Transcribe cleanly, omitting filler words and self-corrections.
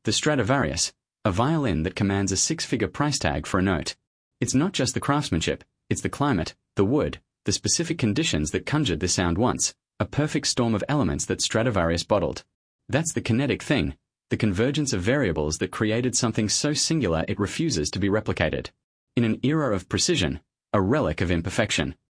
The Stradivarius, a violin that commands a six-figure price tag for a note. It's not just the craftsmanship, it's the climate, the wood, the specific conditions that conjured this sound once, a perfect storm of elements that Stradivarius bottled. That's the kinetic thing, the convergence of variables that created something so singular it refuses to be replicated. In an era of precision, a relic of imperfection.